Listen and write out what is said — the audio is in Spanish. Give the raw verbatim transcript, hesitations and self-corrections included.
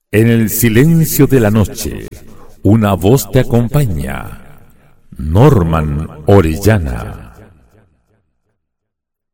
En el silencio de la noche, una voz te acompaña. Norman Orellana.